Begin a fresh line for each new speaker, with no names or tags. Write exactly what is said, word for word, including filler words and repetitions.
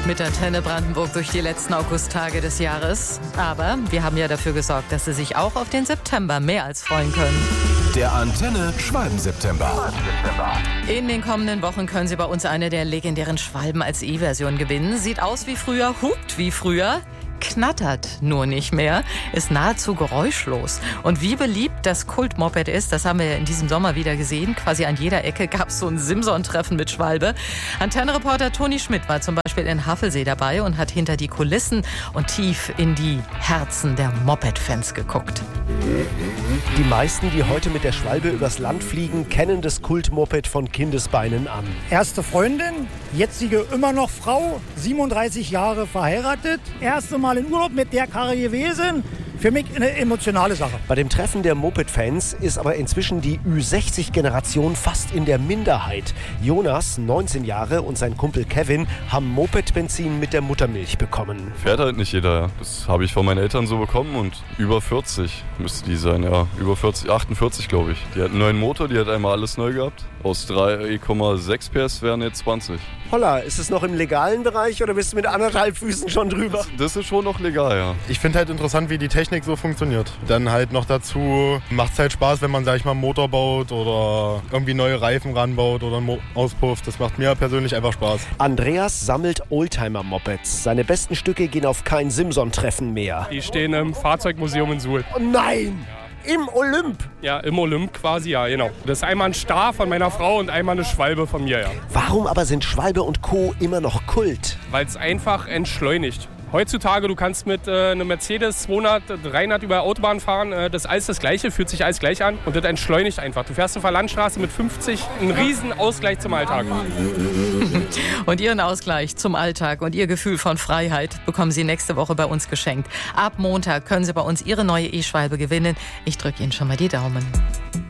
mit Antenne Brandenburg durch die letzten Augusttage des Jahres. Aber wir haben ja dafür gesorgt, dass Sie sich auch auf den September mehr als freuen können.
Der Antenne Schwalben-September.
In den kommenden Wochen können Sie bei uns eine der legendären Schwalben als E-Version gewinnen. Sieht aus wie früher, hupt wie früher, knattert nur nicht mehr, ist nahezu geräuschlos. Und wie beliebt das Kultmoped ist, das haben wir in diesem Sommer wieder gesehen. Quasi an jeder Ecke gab es so ein Simson-Treffen mit Schwalbe. Antenne-Reporter Toni Schmidt war zum Beispiel in Haffelsee dabei und hat hinter die Kulissen und tief in die Herzen der Moped-Fans geguckt.
Die meisten, die heute mit der Schwalbe übers Land fliegen, kennen das Kultmoped von Kindesbeinen an.
Erste Freundin, jetzige immer noch Frau, siebenunddreißig Jahre verheiratet. Erste Mal in Urlaub mit der Karre gewesen. Für mich eine emotionale Sache.
Bei dem Treffen der Moped-Fans ist aber inzwischen die Ü sechzig Generation fast in der Minderheit. Jonas, neunzehn Jahre, und sein Kumpel Kevin haben Moped-Benzin mit der Muttermilch bekommen.
Fährt halt nicht jeder, ja. Das habe ich von meinen Eltern so bekommen und über vierzig müsste die sein, ja. Über vierzig, achtundvierzig glaube ich. Die hat einen neuen Motor, die hat einmal alles neu gehabt. Aus drei Komma sechs P S wären jetzt zwanzig.
Holla, ist es noch im legalen Bereich oder bist du mit anderthalb Füßen schon drüber?
Das, das ist schon noch legal, ja.
Ich finde halt interessant, wie die Technik so funktioniert. Dann halt noch dazu macht es halt Spaß, wenn man, sag ich mal, einen Motor baut oder irgendwie neue Reifen ranbaut oder einen Mo- Auspuff. Das macht mir persönlich einfach Spaß.
Andreas sammelt Oldtimer-Mopeds. Seine besten Stücke gehen auf kein Simson-Treffen mehr.
Die stehen im Fahrzeugmuseum in Suhl.
Oh nein! Im Olymp?
Ja, im Olymp quasi, ja, genau. Das ist einmal ein Star von meiner Frau und einmal eine Schwalbe von mir, ja.
Warum aber sind Schwalbe und Co. immer noch Kult?
Weil es einfach entschleunigt. Heutzutage, du kannst mit äh, einem Mercedes zweihundert, dreihundert über Autobahn fahren, äh, das ist alles das Gleiche, fühlt sich alles gleich an und das entschleunigt einfach. Du fährst auf der Landstraße mit fünfzig, ein riesen Ausgleich zum Alltag.
Und Ihren Ausgleich zum Alltag und Ihr Gefühl von Freiheit bekommen Sie nächste Woche bei uns geschenkt. Ab Montag können Sie bei uns Ihre neue E-Schwalbe gewinnen. Ich drücke Ihnen schon mal die Daumen.